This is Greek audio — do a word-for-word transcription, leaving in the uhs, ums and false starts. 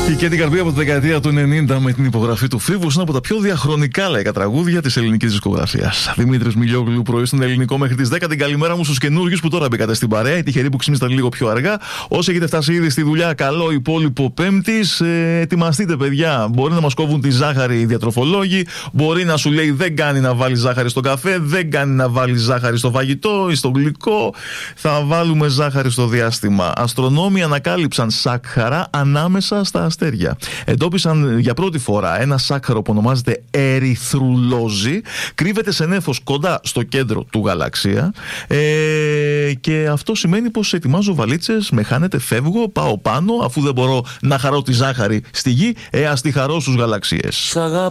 Και την καρδιά από τη δεκαετία του ενενήντα με την υπογραφή του Φίβους είναι από τα πιο διαχρονικά λαϊκά τραγούδια της ελληνικής δισκογραφίας. Δημήτρης Μιλιόγλου, πρωί στον ελληνικό μέχρι τις δέκα. Την καλημέρα μου στους καινούριους που τώρα μπήκατε στην παρέα. Οι τυχεροί που ξύπνησαν λίγο πιο αργά. Όσοι έχετε φτάσει ήδη στη δουλειά, καλό υπόλοιπο Πέμπτης. Ε, ετοιμαστείτε, παιδιά. Μπορεί να μας κόβουν τη ζάχαρη οι διατροφολόγοι. Μπορεί να σου λέει δεν κάνει να βάλει ζάχαρη στο καφέ, δεν κάνει να βάλει ζάχαρη στο φαγητό ή στο γλυκό. Θα βάλουμε ζάχαρη στο διάστημα. Αστρονόμοι ανακάλυψαν σάκχαρα ανάμεσα στα αστέρια. Εντόπισαν για πρώτη φορά ένα σάκχαρο που ονομάζεται ερυθρουλόζη. Κρύβεται σε νέφος κοντά στο κέντρο του γαλαξία. Ε, και αυτό σημαίνει πως ετοιμάζω βαλίτσες, με χάνετε, φεύγω, πάω πάνω, αφού δεν μπορώ να χαρώ τη ζάχαρη στη γη, ε, ας τη χαρώ στους γαλαξίες.